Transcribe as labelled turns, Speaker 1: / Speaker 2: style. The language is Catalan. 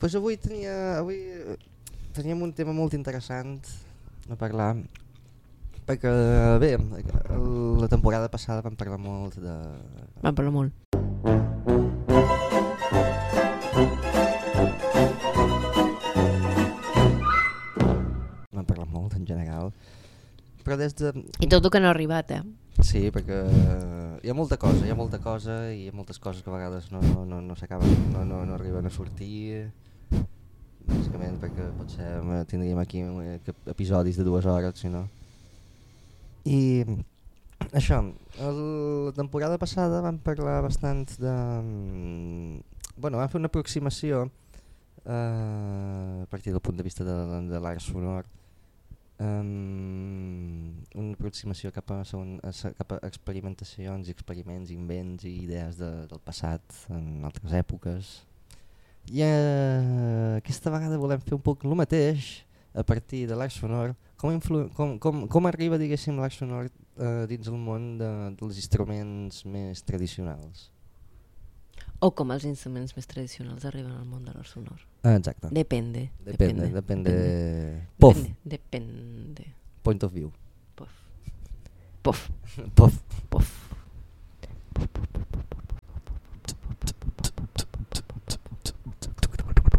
Speaker 1: Pues avui teníem un tema molt interessant a parlar, perquè bé, la temporada passada vam parlar molt de...
Speaker 2: Vam parlar molt.
Speaker 1: Vam parlar molt en general, però des de...
Speaker 2: I tot el que no ha arribat,
Speaker 1: Sí, perquè hi ha molta cosa i hi ha moltes coses que a vegades no s'acaben, no arriben a sortir, bàsicament perquè potser tindríem aquí episodis de 2 hores, si no. I això, la temporada passada vam parlar bastant de... Vam fer una aproximació a partir del punt de vista de l'art sonor, una aproximació cap a experimentacions i experiments, invents i idees del passat en altres èpoques. I aquesta vegada volem fer un poc el mateix a partir de l'art sonor, com arriba, diguéssim, l'art sonor dins el món dels instruments més tradicionals.
Speaker 2: O com els instruments més tradicionals arriben al món de l'art sonor.
Speaker 1: Exacte.
Speaker 2: Depende.
Speaker 1: Pof.
Speaker 2: Depende.
Speaker 1: Point of view.
Speaker 2: Pof.
Speaker 1: Pof.